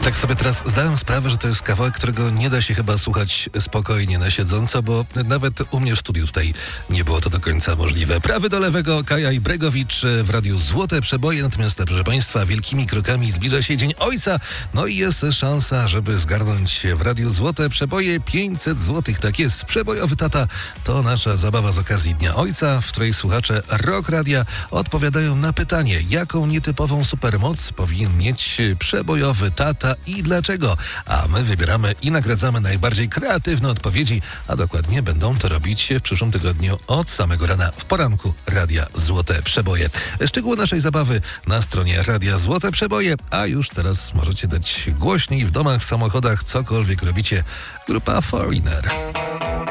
Tak sobie teraz zdałem sprawę, że to jest kawałek, którego nie da się chyba słuchać spokojnie na siedząco, bo nawet u mnie w studiu tutaj nie było to do końca możliwe. Prawy do lewego, Kaja i Bregowicz w Radiu Złote Przeboje, natomiast proszę Państwa, wielkimi krokami zbliża się Dzień Ojca, no i jest szansa, żeby zgarnąć w Radiu Złote Przeboje 500 zł. Tak jest, Przebojowy Tata to nasza zabawa z okazji Dnia Ojca, w której słuchacze Rock Radia odpowiadają na pytanie, jaką nietypową supermoc powinien mieć przebojowy tata i dlaczego? A my wybieramy i nagradzamy najbardziej kreatywne odpowiedzi, a dokładnie będą to robić w przyszłym tygodniu od samego rana w poranku Radia Złote Przeboje. Szczegóły naszej zabawy na stronie Radia Złote Przeboje, a już teraz możecie dać głośniej w domach, w samochodach, cokolwiek robicie. Grupa Foreigner.